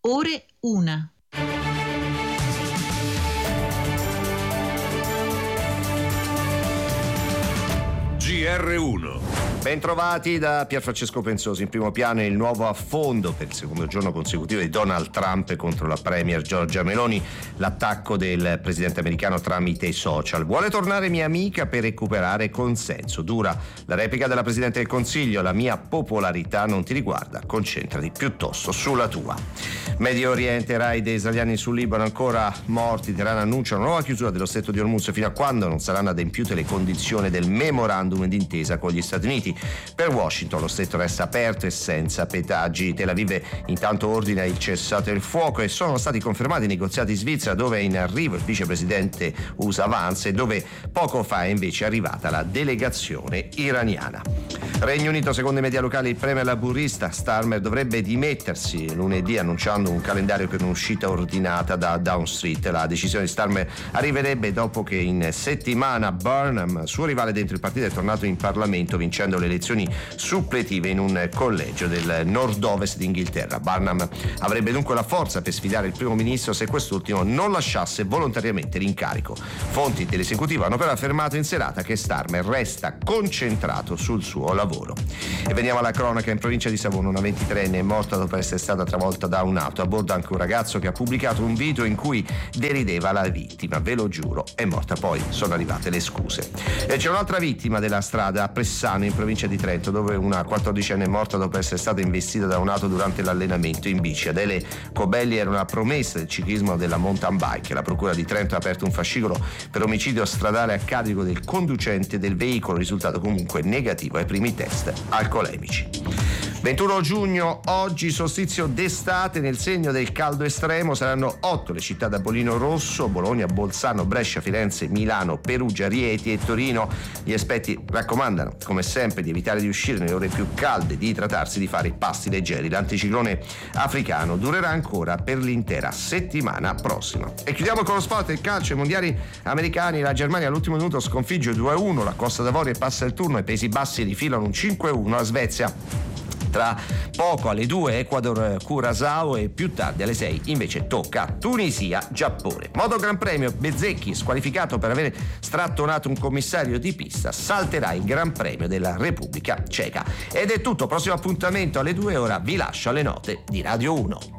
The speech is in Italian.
ore 1. GR1. Bentrovati da Pierfrancesco Pensosi. In primo piano il nuovo affondo per il secondo giorno consecutivo di Donald Trump contro la premier Giorgia Meloni, l'attacco del presidente americano tramite i social. Vuole tornare mia amica per recuperare consenso. Dura la replica della Presidente del Consiglio: la mia popolarità non ti riguarda, concentrati piuttosto sulla tua. Medio Oriente, raid israeliani sul Libano ancora morti. Teheran annuncia una nuova chiusura dello stretto di Hormuz fino a quando non saranno adempiute le condizioni del memorandum d'intesa con gli Stati Uniti. Per Washington lo stretto resta aperto e senza pedaggi. Tel Aviv intanto ordina il cessate il fuoco e sono stati confermati i negoziati in Svizzera, dove è in arrivo il vicepresidente USA Vance e dove poco fa è invece arrivata la delegazione iraniana. Regno Unito, secondo i media locali, il premier laburista Starmer dovrebbe dimettersi lunedì, annunciando un calendario per un'uscita ordinata da Downing Street. La decisione di Starmer arriverebbe dopo che in settimana Burnham, suo rivale dentro il partito, è tornato in Parlamento vincendo le elezioni suppletive in un collegio del nord-ovest d'Inghilterra. Burnham avrebbe dunque la forza per sfidare il primo ministro se quest'ultimo non lasciasse volontariamente l'incarico. Fonti dell'esecutivo hanno però affermato in serata che Starmer resta concentrato sul suo lavoro. E veniamo alla cronaca. In provincia di Savona una 23enne è morta dopo essere stata travolta da un'auto. A bordo anche un ragazzo che ha pubblicato un video in cui derideva la vittima. Ve lo giuro, è morta. Poi sono arrivate le scuse. E c'è un'altra vittima della strada a Pressano, in provincia di Trento, dove una 14enne è morta dopo essere stata investita da un'auto durante l'allenamento in bici. Adele Cobelli era una promessa del ciclismo della mountain bike. La procura di Trento ha aperto un fascicolo per omicidio stradale a carico del conducente del veicolo, risultato comunque negativo ai primi test alcolemici. 21 giugno, oggi solstizio d'estate nel segno del caldo estremo. Saranno 8 le città da bollino rosso: Bologna, Bolzano, Brescia, Firenze, Milano, Perugia, Rieti e Torino. Gli esperti raccomandano, come sempre, di evitare di uscire nelle ore più calde, di idratarsi, di fare pasti leggeri. L'anticiclone africano durerà ancora per l'intera settimana prossima. E chiudiamo con lo sport del calcio. I mondiali americani: la Germania all'ultimo minuto sconfigge 2-1 la Costa d'Avorio e passa il turno. I Paesi Bassi rifilano un 5-1 alla Svezia. Tra poco alle 2 Ecuador Curaçao e più tardi alle 6 invece tocca Tunisia Giappone. Moto Gran Premio: Bezzecchi, squalificato per aver strattonato un commissario di pista, salterà il Gran Premio della Repubblica Ceca. Ed è tutto, prossimo appuntamento alle 2. Ora vi lascio alle note di Radio 1.